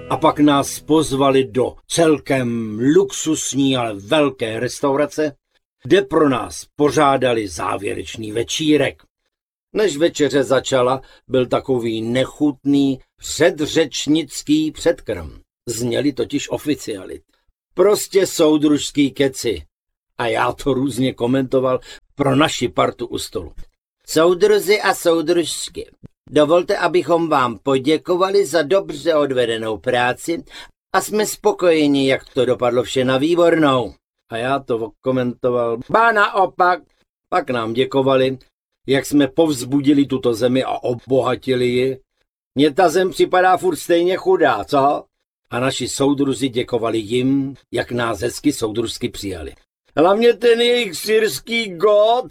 A pak nás pozvali do celkem luxusní, ale velké restaurace, kde pro nás pořádali závěrečný večírek. Než večeře začala, byl takový nechutný předřečnický předkrm. Zněli totiž oficialit. Prostě soudružský keci. A já to různě komentoval pro naši partu u stolu. Soudruzi a soudružky, dovolte, abychom vám poděkovali za dobře odvedenou práci a jsme spokojeni, jak to dopadlo vše na výbornou. A já to komentoval, ba naopak. Pak nám děkovali, jak jsme povzbudili tuto zemi a obohatili ji. Mně ta zem připadá furt stejně chudá, co? A naši soudruzi děkovali jim, jak nás hezky soudružsky přijali. Hlavně ten jejich syrský god.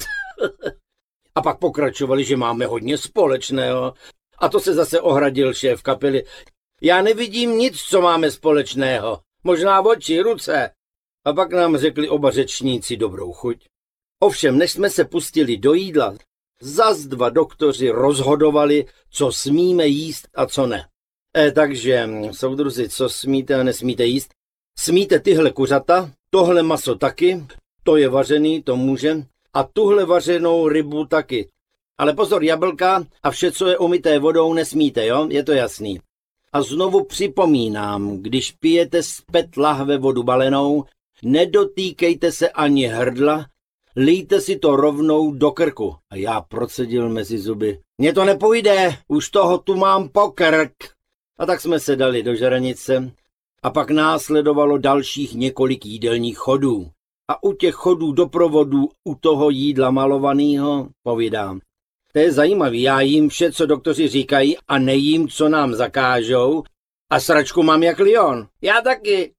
A pak pokračovali, že máme hodně společného. A to se zase ohradil šéf kapely. Já nevidím nic, co máme společného. Možná oči, ruce. A pak nám řekli oba řečníci dobrou chuť. Ovšem, než jsme se pustili do jídla, zas dva doktoři rozhodovali, co smíme jíst a co ne. Takže, soudruzi, co smíte a nesmíte jíst? Smíte tyhle kuřata, tohle maso taky, to je vařený, to může, a tuhle vařenou rybu taky. Ale pozor, jablka a vše, co je umyté vodou, nesmíte, jo? Je to jasný. A znovu připomínám, když pijete z PET lahve vodu balenou, nedotýkejte se ani hrdla, lijte si to rovnou do krku. A já procedil mezi zuby. Mně to nepůjde, už toho tu mám po krk. A tak jsme se dali do žranice a pak následovalo dalších několik jídelních chodů. A u těch chodů doprovodu u toho jídla malovaného povídám. To je zajímavý, já jím vše, co doktoři říkají a nejím, co nám zakážou a sračku mám jak Lion. Já taky.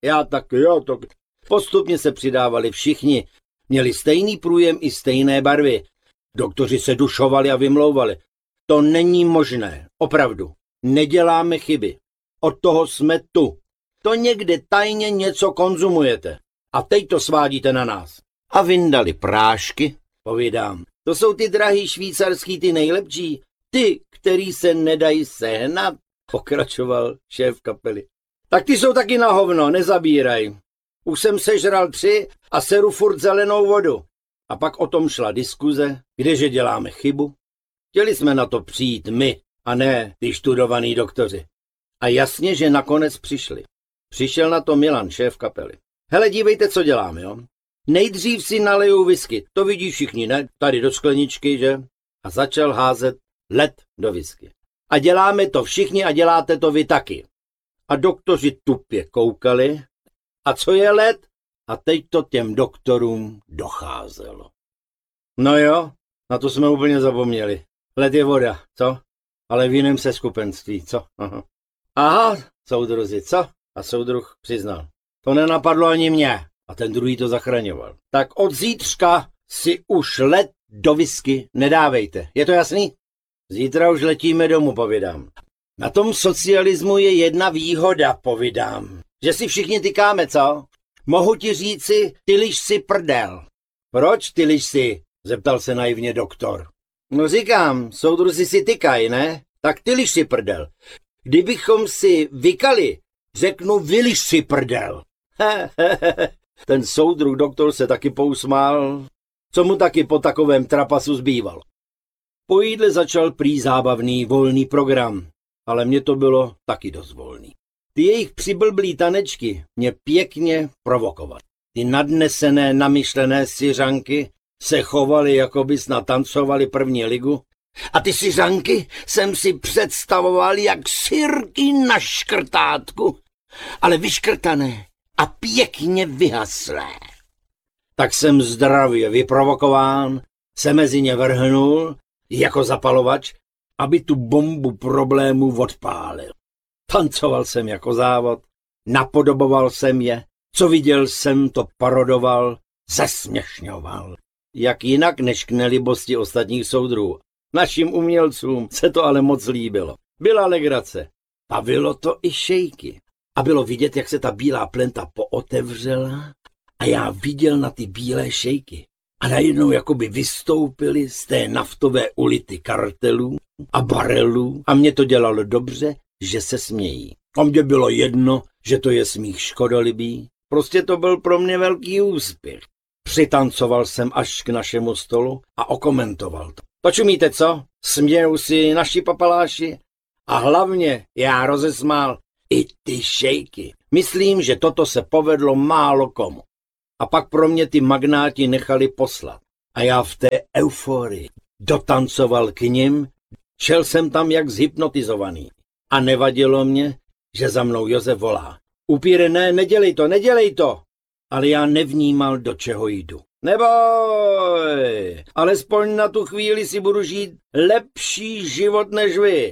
Postupně se přidávali všichni. Měli stejný průjem i stejné barvy. Doktoři se dušovali a vymlouvali. To není možné, opravdu. Neděláme chyby. Od toho jsme tu. To někde tajně něco konzumujete. A teď to svádíte na nás. A vyndali prášky, povídám. To jsou ty drahý švýcarský, ty nejlepší. Ty, který se nedají sehnat, pokračoval šéf kapely. Tak ty jsou taky na hovno, nezabíraj. Už jsem sežral 3 a seru furt zelenou vodu. A pak o tom šla diskuze, kdeže děláme chybu. Chtěli jsme na to přijít my, a ne ty študovaný doktoři. A jasně, že nakonec přišli. Přišel na to Milan, šéf kapely. Hele, dívejte, co děláme, jo? Nejdřív si nalejou whisky, to vidí všichni, ne? Tady do skleničky, že? A začal házet led do whisky. A děláme to všichni a děláte to vy taky. A doktoři tupě koukali. A co je led? A teď to těm doktorům docházelo. No jo, na to jsme úplně zapomněli. Led je voda, co? Ale v jiném seskupenství, co? Aha, soudruzi, co? A soudruh přiznal. To nenapadlo ani mě. A ten druhý to zachraňoval. Tak od zítřka si už led do whisky nedávejte. Je to jasný? Zítra už letíme domů, povídám. Na tom socialismu je jedna výhoda, povídám. Že si všichni tykáme, co? Mohu ti říci, ty liž si prdel. Proč ty liž si? Zeptal se naivně doktor. No říkám, soudruzi si tykaj, ne? Tak ty liž si prdel. Kdybychom si vykali, řeknu vyliž si prdel. Ten soudruh doktor se taky pousmál, co mu taky po takovém trapasu zbývalo. Po jídle začal prý zábavný volný program, ale mně to bylo taky dost volný. Ty jejich přiblblý tanečky mě pěkně provokovaly. Ty nadnesené, namyšlené Syřanky se chovaly, jako by snad tancovali první ligu. A ty Syřanky jsem si představoval jak syrky na škrtátku, ale vyškrtané a pěkně vyhaslé. Tak jsem zdravě vyprovokován, se mezi ně vrhnul, jako zapalovač, aby tu bombu problémů odpálil. Tancoval jsem jako závod, napodoboval jsem je, co viděl jsem, to parodoval, zesměšňoval. Jak jinak než k nelibosti ostatních soudruhů. Našim umělcům se to ale moc líbilo. Byla legrace. Bavilo to i šejky. A bylo vidět, jak se ta bílá plenta pootevřela a já viděl na ty bílé šejky. A najednou jakoby vystoupili z té naftové ulity kartelů a barelů a mě to dělalo dobře, že se smějí. A mně bylo jedno, že to je smích škodolibý. Prostě to byl pro mě velký úspěch. Přitancoval jsem až k našemu stolu a okomentoval to. To čumíte, co? Smějou si naši papaláši? A hlavně já rozesmál i ty šejky. Myslím, že toto se povedlo málo komu. A pak pro mě ty magnáti nechali poslat. A já v té euforii dotancoval k nim, šel jsem tam jak zhypnotizovaný. A nevadilo mě, že za mnou Josef volá. Upíre, ne, nedělej to. Ale já nevnímal, do čeho jdu. Neboj, alespoň na tu chvíli si budu žít lepší život než vy.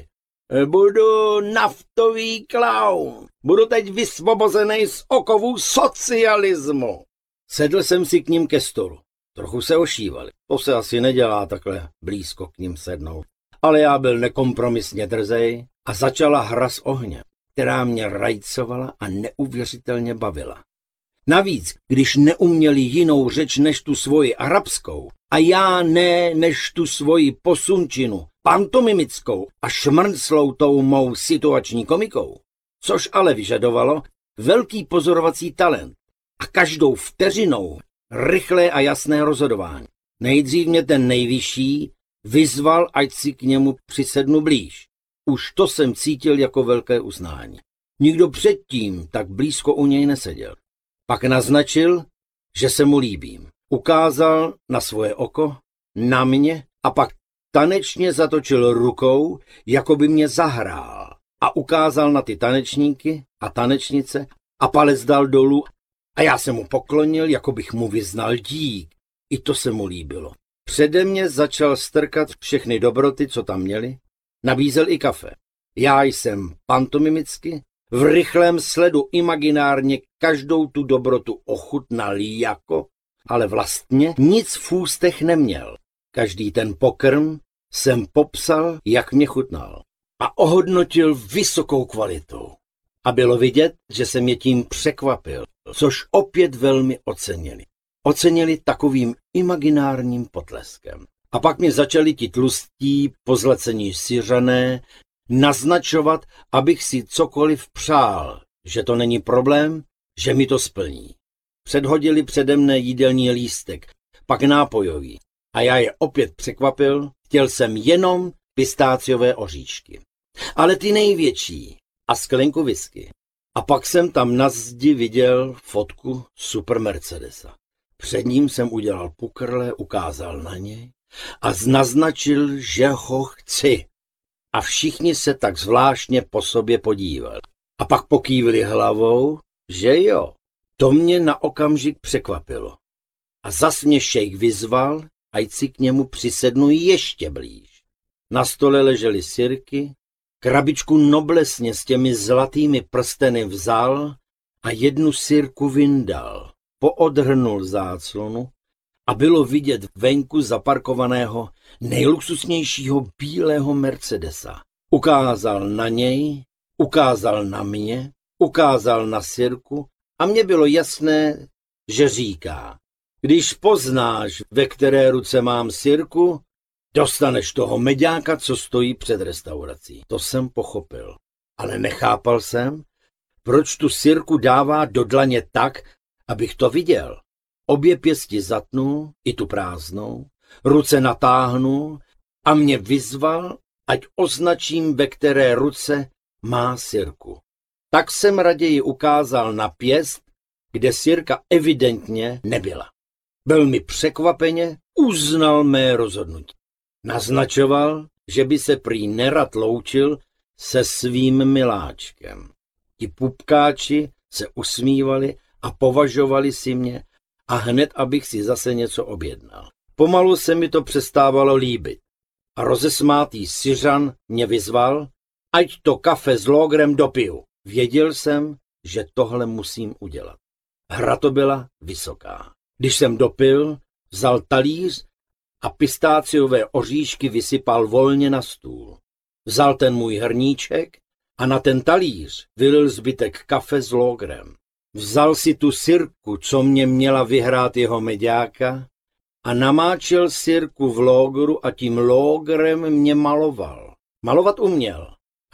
Budu naftový klaun. Budu teď vysvobozený z okovů socialismu. Sedl jsem si k ním ke stolu. Trochu se ošívali. To se asi nedělá takhle blízko k ním sednout. Ale já byl nekompromisně drzej a začala hra s ohněm, která mě rajcovala a neuvěřitelně bavila. Navíc, když neuměli jinou řeč než tu svoji arabskou a já ne než tu svoji posunčinu, pantomimickou a šmrnclou tou mou situační komikou, což ale vyžadovalo velký pozorovací talent a každou vteřinou rychlé a jasné rozhodování. Nejdřív mě ten nejvyšší vyzval, ať si k němu přisednu blíž. Už to jsem cítil jako velké uznání. Nikdo předtím tak blízko u něj neseděl. Pak naznačil, že se mu líbím. Ukázal na svoje oko, na mě a pak tanečně zatočil rukou, jako by mě zahrál. A ukázal na ty tanečníky a tanečnice a palec dal dolů a já jsem mu poklonil, jako bych mu vyznal dík. I to se mu líbilo. Přede mě začal strkat všechny dobroty, co tam měli. Nabízel i kafe. Já jsem pantomimicky v rychlém sledu imaginárně každou tu dobrotu ochutnal jako, ale vlastně nic v ústech neměl. Každý ten pokrm jsem popsal, jak mě chutnal. A ohodnotil vysokou kvalitou. A bylo vidět, že jsem je tím překvapil, což opět velmi ocenili. Ocenili takovým imaginárním potleskem. A pak mě začali ti tlustí, pozlacení Syřané naznačovat, abych si cokoliv přál, že to není problém, že mi to splní. Předhodili přede mne jídelní lístek, pak nápojový. A já je opět překvapil, chtěl jsem jenom pistáciové oříšky. Ale ty největší a sklenku whisky. A pak jsem tam na zdi viděl fotku super Mercedesa. Před ním jsem udělal pukrle, ukázal na něj a naznačil, že ho chci. A všichni se tak zvláštně po sobě podívali. A pak pokývli hlavou, že jo. To mě na okamžik překvapilo. A zas mě šejk vyzval, ať si k němu přisednu ještě blíž. Na stole ležely sirky, krabičku noblesně s těmi zlatými prsteny vzal a jednu sirku vyndal. Poodhrnul záclonu a bylo vidět venku zaparkovaného nejluxusnějšího bílého Mercedesa. Ukázal na něj, ukázal na mě, ukázal na sirku a mně bylo jasné, že říká, když poznáš, ve které ruce mám sirku, dostaneš toho meďáka, co stojí před restaurací. To jsem pochopil, ale nechápal jsem, proč tu sirku dává do dlaně tak, abych to viděl. Obě pěsti zatnul, i tu prázdnou, ruce natáhnul a mě vyzval, ať označím, ve které ruce má sirku. Tak jsem raději ukázal na pěst, kde sirka evidentně nebyla. Velmi překvapeně uznal mé rozhodnutí. Naznačoval, že by se prý nerad loučil se svým miláčkem. Ti pupkáči se usmívali a považovali si mě a hned, abych si zase něco objednal. Pomalu se mi to přestávalo líbit a rozesmátý Syřan mě vyzval, ať to kafe s lógrem dopiju. Věděl jsem, že tohle musím udělat. Hra to byla vysoká. Když jsem dopil, vzal talíř a pistáciové oříšky vysypal volně na stůl. Vzal ten můj hrníček a na ten talíř vylil zbytek kafe s lógrem. Vzal si tu sirku, co mě měla vyhrát jeho meďáka, a namáčel sirku v lógru a tím lógrem mě maloval. Malovat uměl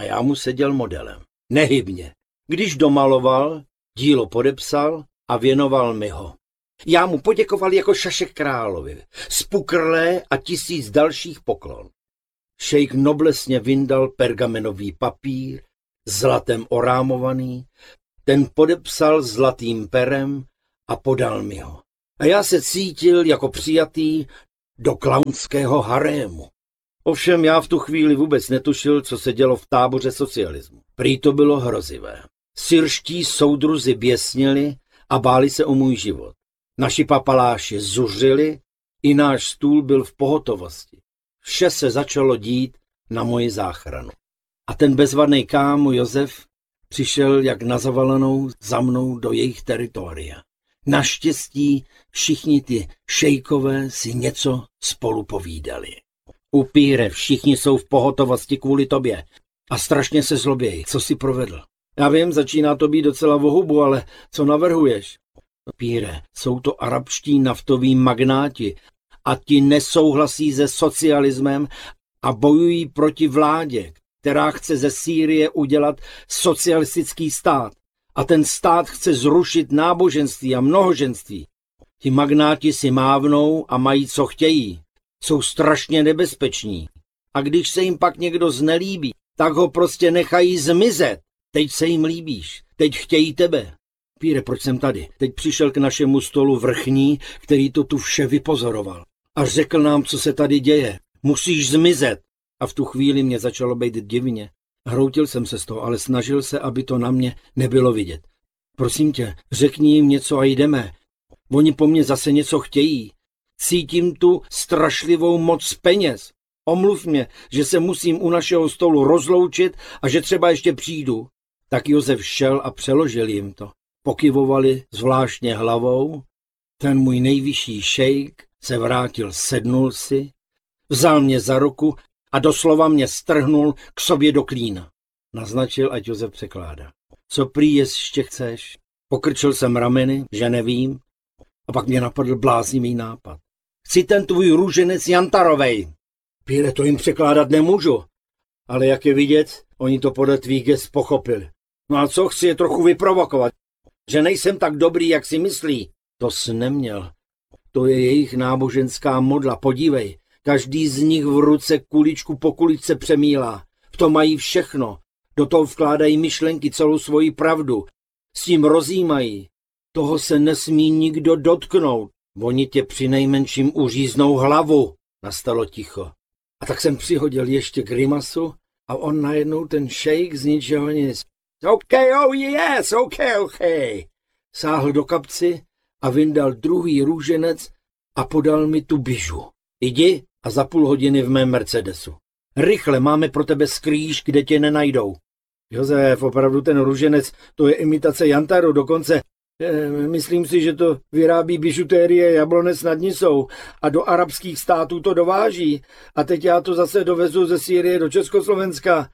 a já mu seděl modelem. Nehybně. Když domaloval, dílo podepsal a věnoval mi ho. Já mu poděkoval jako Šašek královi, spukrlé a 1000 dalších poklon. Šejk noblesně vyndal pergamenový papír, zlatem orámovaný, ten podepsal zlatým perem a podal mi ho. A já se cítil jako přijatý do klaunského harému. Ovšem já v tu chvíli vůbec netušil, co se dělo v táboře socialismu. Prý to bylo hrozivé. Syrští soudruzi běsnili a báli se o můj život. Naši papaláši zuřili, i náš stůl byl v pohotovosti. Vše se začalo dít na moji záchranu. A ten bezvadný kámo Josef přišel jak na zavalenou za mnou do jejich teritoria. Naštěstí všichni ty šejkové si něco spolu povídali. Upíre, všichni jsou v pohotovosti kvůli tobě a strašně se zlobějí. Co jsi provedl? Já vím, začíná to být docela vohubu, ale co navrhuješ? Upíre, jsou to arabští naftoví magnáti a ti nesouhlasí se socialismem a bojují proti vládě, která chce ze Sýrie udělat socialistický stát. A ten stát chce zrušit náboženství a mnohoženství. Ti magnáti si mávnou a mají, co chtějí. Jsou strašně nebezpeční. A když se jim pak někdo znelíbí, tak ho prostě nechají zmizet. Teď se jim líbíš. Teď chtějí tebe. Píre, proč jsem tady? Teď přišel k našemu stolu vrchní, který to tu vše vypozoroval. A řekl nám, co se tady děje. Musíš zmizet. A v tu chvíli mě začalo být divně. Hroutil jsem se z toho, ale snažil se, aby to na mě nebylo vidět. Prosím tě, řekni jim něco a jdeme. Oni po mně zase něco chtějí. Cítím tu strašlivou moc peněz. Omluv mě, že se musím u našeho stolu rozloučit a že třeba ještě přijdu. Tak Josef šel a přeložil jim to. Pokyvovali zvláštně hlavou. Ten můj nejvyšší šejk se vrátil, sednul si, vzal mě za ruku a doslova mě strhnul k sobě do klína. Naznačil, ať Josef překládá. Co prý ještě chceš? Pokrčil jsem rameny, že nevím, a pak mě napadl bláznivý nápad. Chci ten tvůj růženec Jantarovej. Píre, to jim překládat nemůžu. Ale jak je vidět, oni to podle tvých gest pochopili. No a co, chci je trochu vyprovokovat? Že nejsem tak dobrý, jak si myslí. To jsi neměl. To je jejich náboženská modla, podívej. Každý z nich v ruce kuličku po kuličce přemílá. V tom mají všechno. Do toho vkládají myšlenky, celou svoji pravdu. S tím rozjímají. Toho se nesmí nikdo dotknout. Oni tě přinejmenším uříznou hlavu. Nastalo ticho. A tak jsem přihodil ještě grimasu a on najednou ten šejk z ničeho nic. Oh yes, okay. Sáhl do kapsy a vyndal druhý růženec a podal mi tu bižu. Jdi a za půl hodiny v mém Mercedesu. Rychle, máme pro tebe skrýž, kde tě nenajdou. Josef, opravdu ten růženec, to je imitace Jantaru, dokonce myslím si, že to vyrábí bižutérie Jablonec nad Nisou a do arabských států to dováží. A teď já to zase dovezu ze Sýrie do Československa.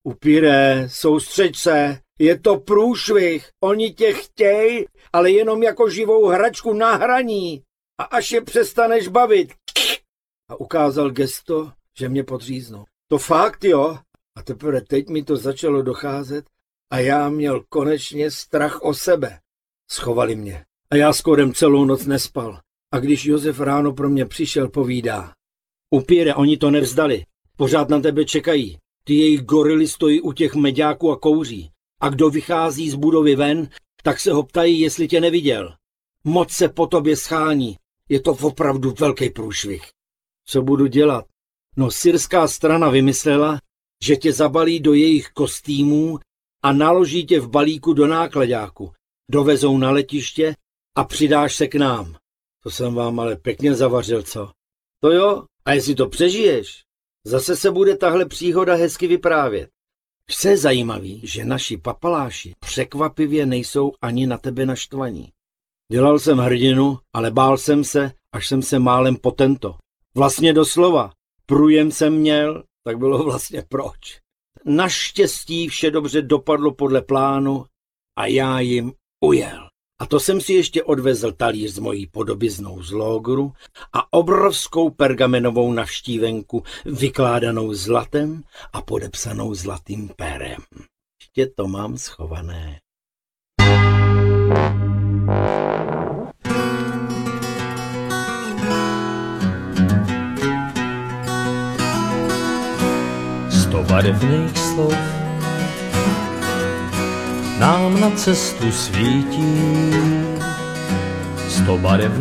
Upíre, soustřeď se, je to průšvih, oni tě chtějí, ale jenom jako živou hračku na hraní. A až je přestaneš bavit. A ukázal gesto, že mě podříznou. To fakt, jo? A teprve teď mi to začalo docházet a já měl konečně strach o sebe. Schovali mě. A já skoro celou noc nespal. A když Josef ráno pro mě přišel, povídá. Upíre, oni to nevzdali. Pořád na tebe čekají. Ty jejich gorily stojí u těch meďáků a kouří. A kdo vychází z budovy ven, tak se ho ptají, jestli tě neviděl. Moc se po tobě schání. Je to opravdu velký průšvih. Co budu dělat? No, syrská strana vymyslela, že tě zabalí do jejich kostýmů a naloží tě v balíku do nákladáku. Dovezou na letiště a přidáš se k nám. To jsem vám ale pěkně zavařil, co? To jo, a jestli to přežiješ, zase se bude tahle příhoda hezky vyprávět. Co je zajímavý, že naši papaláši překvapivě nejsou ani na tebe naštvaní. Dělal jsem hrdinu, ale bál jsem se, až jsem se málem potento. Vlastně doslova. Průjem jsem měl, tak bylo vlastně proč. Naštěstí vše dobře dopadlo podle plánu a já jim ujel. A to jsem si ještě odvezl talíř s mojí podobiznou z lógru a obrovskou pergamenovou navštívenku vykládanou zlatem a podepsanou zlatým perem. Ještě to mám schované. Sto barevných slov nám na cestu svítí, 100 barev